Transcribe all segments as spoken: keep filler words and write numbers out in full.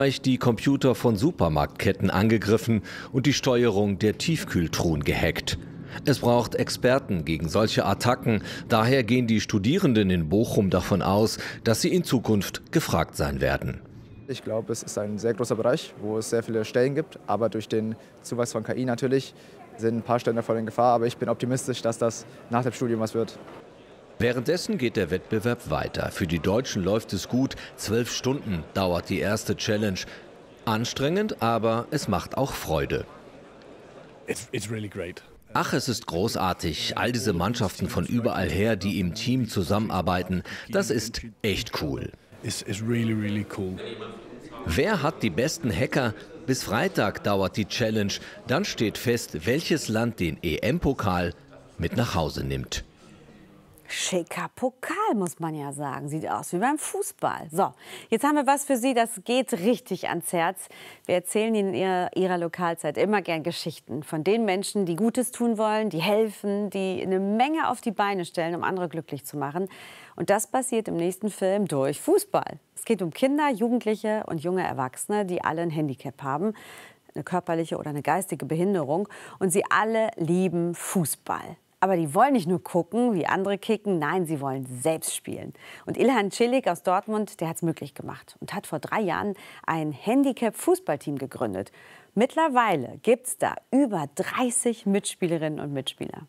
Die Computer von Supermarktketten angegriffen und die Steuerung der Tiefkühltruhen gehackt. Es braucht Experten gegen solche Attacken. Daher gehen die Studierenden in Bochum davon aus, dass sie in Zukunft gefragt sein werden. Ich glaube, es ist ein sehr großer Bereich, wo es sehr viele Stellen gibt. Aber durch den Zuwachs von K I natürlich sind ein paar Stellen davon in Gefahr. Aber ich bin optimistisch, dass das nach dem Studium was wird. Währenddessen geht der Wettbewerb weiter. Für die Deutschen läuft es gut. Zwölf Stunden dauert die erste Challenge. Anstrengend, aber es macht auch Freude. It's, it's really great. Ach, es ist großartig. All diese Mannschaften von überall her, die im Team zusammenarbeiten, das ist echt cool. It's, it's really, really cool. Wer hat die besten Hacker? Bis Freitag dauert die Challenge. Dann steht fest, welches Land den E M-Pokal mit nach Hause nimmt. Schicker Pokal, muss man ja sagen. Sieht aus wie beim Fußball. So, jetzt haben wir was für Sie, das geht richtig ans Herz. Wir erzählen Ihnen in Ihrer, Ihrer Lokalzeit immer gern Geschichten von den Menschen, die Gutes tun wollen, die helfen, die eine Menge auf die Beine stellen, um andere glücklich zu machen. Und das passiert im nächsten Film durch Fußball. Es geht um Kinder, Jugendliche und junge Erwachsene, die alle ein Handicap haben, eine körperliche oder eine geistige Behinderung. Und sie alle lieben Fußball. Aber die wollen nicht nur gucken, wie andere kicken, nein, sie wollen selbst spielen. Und Ilhan Çelik aus Dortmund, der hat es möglich gemacht und hat vor drei Jahren ein Handicap-Fußballteam gegründet. Mittlerweile gibt es da über dreißig Mitspielerinnen und Mitspieler.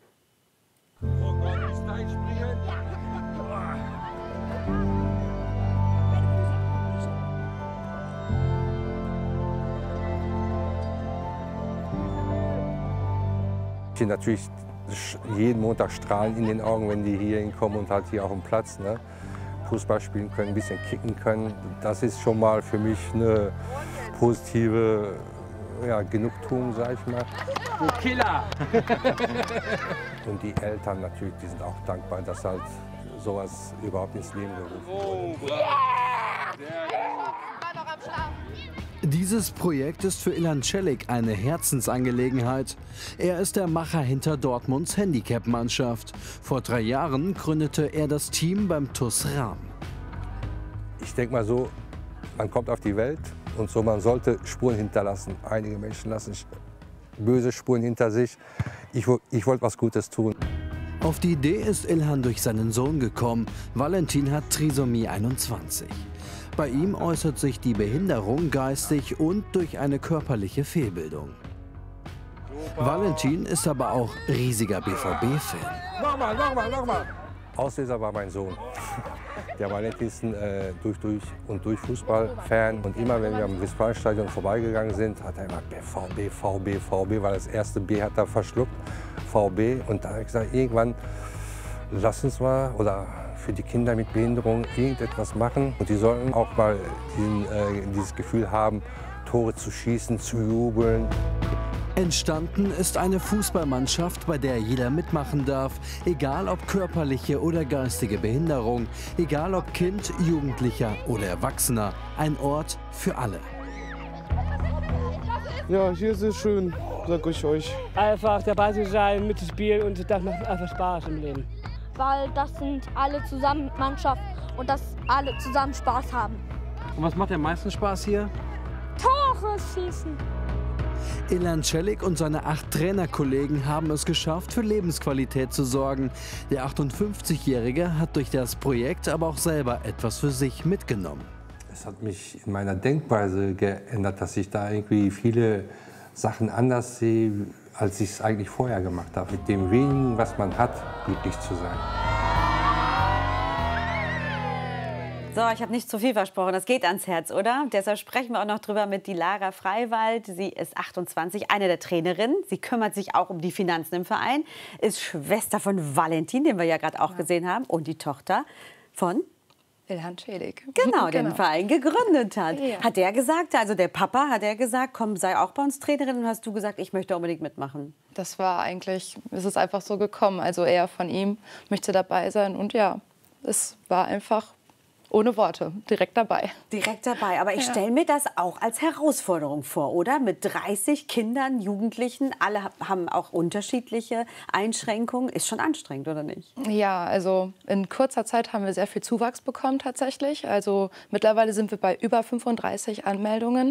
Natürlich jeden Montag strahlen in den Augen, wenn die hier hinkommen und halt hier auf dem Platz, ne, Fußball spielen können, ein bisschen kicken können. Das ist schon mal für mich eine positive, ja, Genugtuung, sag ich mal. Du Killer! Und die Eltern natürlich, die sind auch dankbar, dass halt sowas überhaupt ins Leben gerufen wurde. Dieses Projekt ist für Ilhan Çelik eine Herzensangelegenheit. Er ist der Macher hinter Dortmunds Handicap-Mannschaft. Vor drei Jahren gründete er das Team beim T U S Rahm. Ich denke mal so, man kommt auf die Welt und so, man sollte Spuren hinterlassen. Einige Menschen lassen böse Spuren hinter sich. Ich, ich wollte was Gutes tun. Auf die Idee ist Ilhan durch seinen Sohn gekommen. Valentin hat Trisomie einundzwanzig. Bei ihm äußert sich die Behinderung geistig und durch eine körperliche Fehlbildung. Super. Valentin ist aber auch riesiger B V B-Fan. Nochmal, nochmal, nochmal. Auslöser war mein Sohn. Der Valentin ist ein äh, durch, durch und durch Fußball-Fan. Und immer, wenn wir am Westfalenstadion vorbeigegangen sind, hat er immer V B, V B, V B, weil das erste B hat er verschluckt, V B. Und da habe ich gesagt, irgendwann lass uns mal, oder für die Kinder mit Behinderung irgendetwas machen. Und die sollten auch mal diesen, äh, dieses Gefühl haben, Tore zu schießen, zu jubeln. Entstanden ist eine Fußballmannschaft, bei der jeder mitmachen darf, egal ob körperliche oder geistige Behinderung, egal ob Kind, Jugendlicher oder Erwachsener. Ein Ort für alle. Ja, hier ist es schön, sag ich euch. Einfach dabei zu sein, mitzuspielen und das macht einfach Spaß im Leben. Weil das sind alle zusammen Mannschaft und dass alle zusammen Spaß haben. Und was macht am meisten Spaß hier? Tore schießen. Ilhan Çelik und seine acht Trainerkollegen haben es geschafft, für Lebensqualität zu sorgen. Der achtundfünfzigjährige hat durch das Projekt aber auch selber etwas für sich mitgenommen. Es hat mich in meiner Denkweise geändert, dass ich da irgendwie viele Sachen anders sehe, als ich es eigentlich vorher gemacht habe. Mit dem wenigen, was man hat, glücklich zu sein. So, ich habe nicht zu viel versprochen. Das geht ans Herz, oder? Deshalb sprechen wir auch noch drüber mit Dilara Freiwald. Sie ist achtundzwanzig, eine der Trainerinnen. Sie kümmert sich auch um die Finanzen im Verein, ist Schwester von Valentin, den wir ja gerade auch ja. gesehen haben, und die Tochter von Ilhan Çelik. Genau, der genau. den Verein gegründet hat. Ja. Hat der gesagt, also der Papa, hat er gesagt, komm, sei auch bei uns Trainerin, und hast du gesagt, ich möchte unbedingt mitmachen? Das war eigentlich, es ist einfach so gekommen. Also er von ihm möchte dabei sein und ja, es war einfach ohne Worte, direkt dabei. Direkt dabei, aber ich ja. stelle mir das auch als Herausforderung vor, oder? Mit dreißig Kindern, Jugendlichen, alle haben auch unterschiedliche Einschränkungen. Ist schon anstrengend, oder nicht? Ja, also in kurzer Zeit haben wir sehr viel Zuwachs bekommen tatsächlich. Also mittlerweile sind wir bei über fünfunddreißig Anmeldungen.